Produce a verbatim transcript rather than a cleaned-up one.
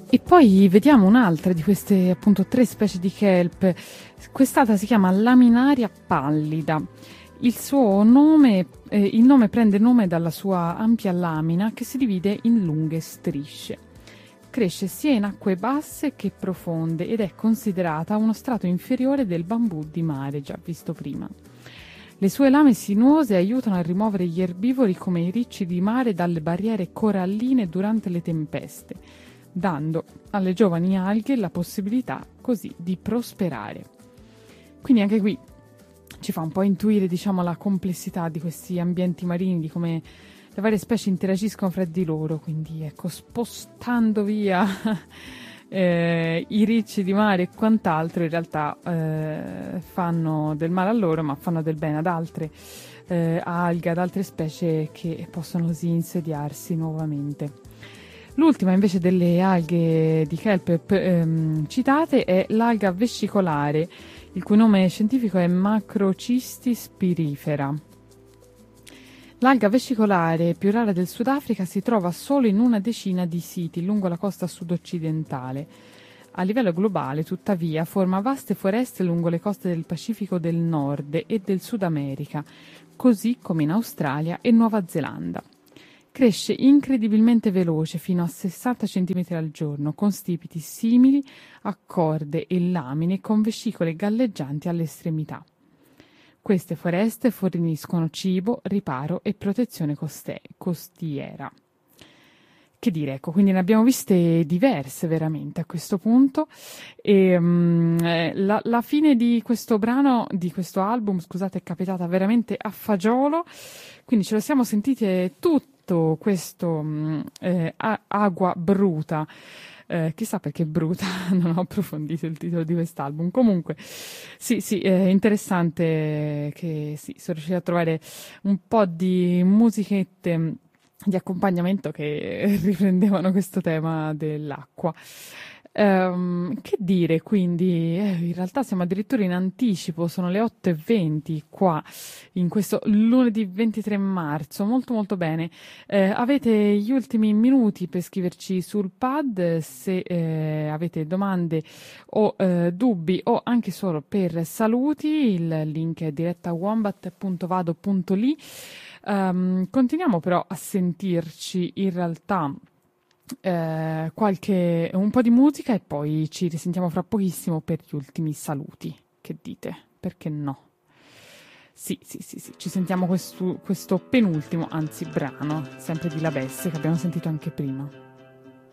E poi vediamo un'altra di queste appunto tre specie di kelp. Quest'altra si chiama laminaria pallida. Il suo nome, eh, il nome prende nome dalla sua ampia lamina che si divide in lunghe strisce. Cresce sia in acque basse che profonde ed è considerata uno strato inferiore del bambù di mare, già visto prima. Le sue lame sinuose aiutano a rimuovere gli erbivori come i ricci di mare dalle barriere coralline durante le tempeste, dando alle giovani alghe la possibilità così di prosperare. Quindi anche qui ci fa un po' intuire, diciamo, la complessità di questi ambienti marini, di come le varie specie interagiscono fra di loro, quindi ecco, spostando via eh, i ricci di mare e quant'altro, in realtà eh, fanno del male a loro, ma fanno del bene ad altre eh, alghe, ad altre specie che possono così insediarsi nuovamente. L'ultima invece delle alghe di kelp ehm, citate è l'alga vescicolare, il cui nome scientifico è Macrocystis spirifera. L'alga vescicolare, più rara del Sudafrica, si trova solo in una decina di siti lungo la costa sud-occidentale. A livello globale, tuttavia, forma vaste foreste lungo le coste del Pacifico del Nord e del Sud America, così come in Australia e Nuova Zelanda. Cresce incredibilmente veloce, fino a sessanta centimetri al giorno, con stipiti simili a corde e lamine con vescicole galleggianti alle estremità. Queste foreste forniscono cibo, riparo e protezione coste- costiera. Che dire, ecco, quindi ne abbiamo viste diverse veramente a questo punto. E, um, eh, la, la fine di questo brano, di questo album, scusate, è capitata veramente a fagiolo, quindi ce lo siamo sentite tutto questo um, eh, a- Agua Bruta. Eh, chissà perché bruta, non ho approfondito il titolo di quest'album. Comunque, sì, sì, è interessante che sì, sono riuscita a trovare un po' di musichette di accompagnamento che riprendevano questo tema dell'acqua. Ehm, che dire, quindi, eh, in realtà siamo addirittura in anticipo, sono le otto e venti qua, in questo lunedì ventitré marzo, molto molto bene. Eh, avete gli ultimi minuti per scriverci sul pad se eh, avete domande o eh, dubbi o anche solo per saluti, il link è diretta wombat punto vado punto li. Um, continuiamo però a sentirci in realtà eh, qualche, un po' di musica e poi ci risentiamo fra pochissimo per gli ultimi saluti. Che dite? Perché no? Sì, sì, sì, sì. Ci sentiamo questo, questo penultimo, anzi brano, sempre di La Besse, che abbiamo sentito anche prima.